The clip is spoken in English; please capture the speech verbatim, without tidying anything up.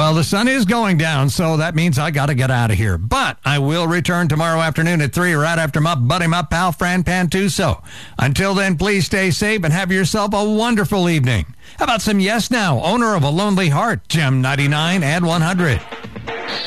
Well, the sun is going down, so that means I got to get out of here. But I will return tomorrow afternoon at three, right after my buddy, my pal, Fran Pantuso. Until then, please stay safe and have yourself a wonderful evening. How about some Yes Now, owner of a lonely heart, Gem ninety-nine and one hundred.